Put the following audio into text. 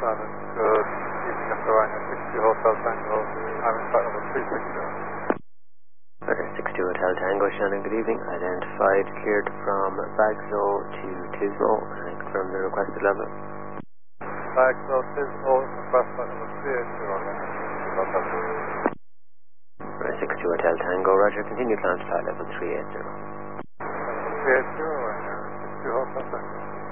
Silence. Good evening, Mr. Rhino. 62 Hotel Tango. I'm in flight level 360. 62 Hotel Tango, Shannon, good evening. Identified, cleared from Bagso to Tismo, and confirm the requested level. Bagso, Tismo, request flight level 380. Hotel Tango. 62 Hotel Tango, roger, continue climb to flight level 380. 380, 62 Hotel Tango.